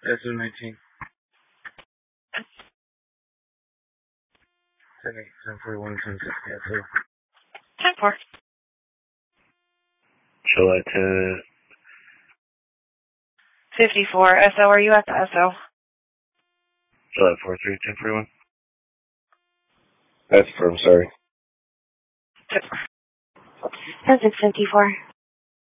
SO19. 10-8, 10-41, 10-6, SO. 10-4. July 10. 54, SO, are you at the SO? July 4-3, 10-41. That's firm, sorry. 10-6, 54.